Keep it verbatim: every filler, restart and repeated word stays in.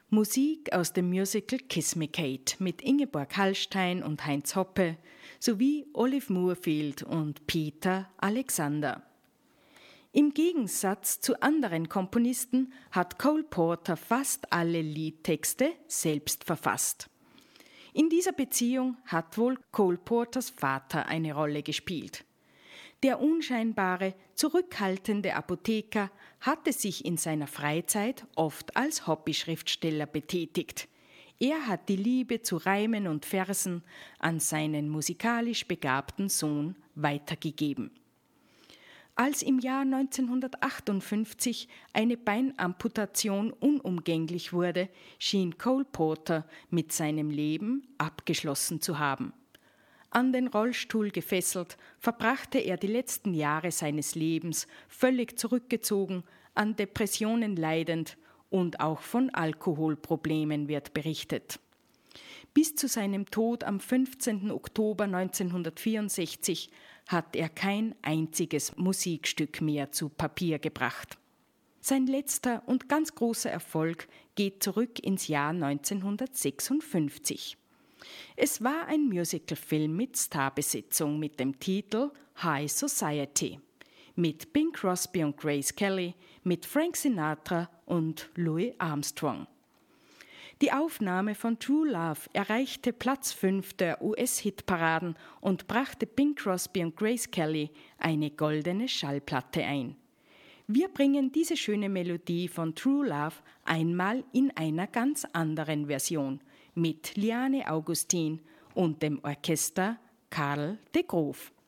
Musik aus dem Musical Kiss Me Kate mit Ingeborg Hallstein und Heinz Hoppe sowie Olive Moorfield und Peter Alexander. Im Gegensatz zu anderen Komponisten hat Cole Porter fast alle Liedtexte selbst verfasst. In dieser Beziehung hat wohl Cole Porters Vater eine Rolle gespielt. Der unscheinbare, zurückhaltende Apotheker hatte sich in seiner Freizeit oft als Hobbyschriftsteller betätigt. Er hat die Liebe zu Reimen und Versen an seinen musikalisch begabten Sohn weitergegeben. Als im Jahr neunzehnhundertachtundfünfzig eine Beinamputation unumgänglich wurde, schien Cole Porter mit seinem Leben abgeschlossen zu haben. An den Rollstuhl gefesselt, verbrachte er die letzten Jahre seines Lebens völlig zurückgezogen, an Depressionen leidend und auch von Alkoholproblemen wird berichtet. Bis zu seinem Tod am fünfzehnten Oktober neunzehnhundertvierundsechzig hat er kein einziges Musikstück mehr zu Papier gebracht. Sein letzter und ganz großer Erfolg geht zurück ins Jahr neunzehnhundertsechsundfünfzig. Es war ein Musicalfilm mit Starbesetzung mit dem Titel High Society, mit Bing Crosby und Grace Kelly, mit Frank Sinatra und Louis Armstrong. Die Aufnahme von True Love erreichte Platz fünf der U S-Hitparaden und brachte Bing Crosby und Grace Kelly eine goldene Schallplatte ein. Wir bringen diese schöne Melodie von True Love einmal in einer ganz anderen Version mit Liane Augustin und dem Orchester Karl de Groof.